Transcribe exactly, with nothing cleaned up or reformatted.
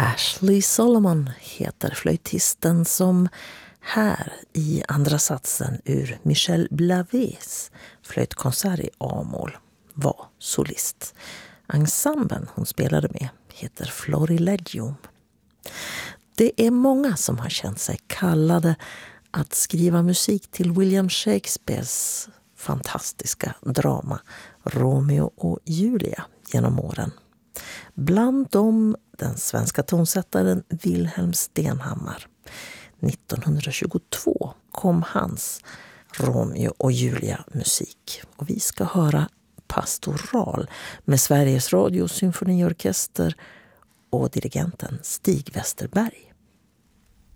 Ashley Solomon heter flöjtisten som här i andra satsen ur Michel Blavés flöjtkonsert i A-moll var solist. Ensemblen hon spelade med heter Florilegium. Det är många som har känt sig kallade att skriva musik till William Shakespeares fantastiska drama Romeo och Julia genom åren. Bland dem den svenska tonsättaren Wilhelm Stenhammar. nittonhundratjugotvå kom hans Romeo och Julia musik. Och vi ska höra Pastoral med Sveriges Radio symfoniorkester och dirigenten Stig Westerberg.